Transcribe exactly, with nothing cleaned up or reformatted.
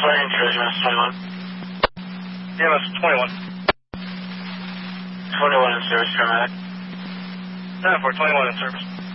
Flight intrusion is twenty-one. D M S twenty-one. twenty-one in service, paramedic. ten four, twenty-one in service.